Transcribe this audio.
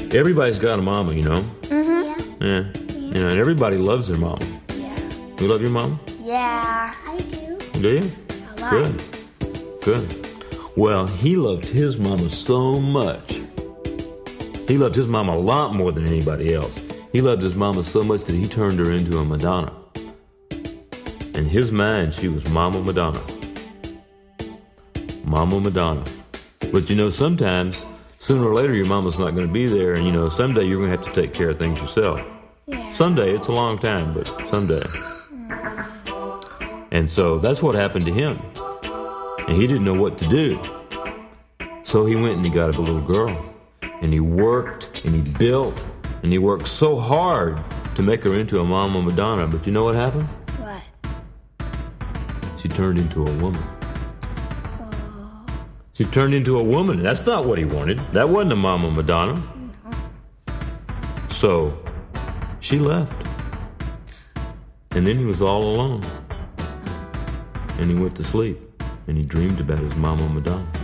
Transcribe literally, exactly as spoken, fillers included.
Everybody's got a mama, you know? Mm-hmm. Yeah. Yeah. You know, and everybody loves their mama. Yeah. You love your mama? Yeah. I do. Do you? A lot. Good. Good. Well, he loved his mama so much. He loved his mama a lot more than anybody else. He loved his mama so much that he turned her into a Madonna. In his mind, she was Mama Madonna. Mama Madonna. But you know, sometimes, sooner or later, your mama's not going to be there, and you know, someday you're going to have to take care of things yourself. Yeah. Someday, it's a long time, but someday. And so that's what happened to him. And he didn't know what to do. So he went and he got a little girl. And he worked and he built and he worked so hard to make her into a Mama Madonna. But you know what happened? What? She turned into a woman. Oh. She turned into a woman. And that's not what he wanted. That wasn't a Mama Madonna. No. So she left. And then he was all alone. And he went to sleep. And he dreamed about his Mama Madonna.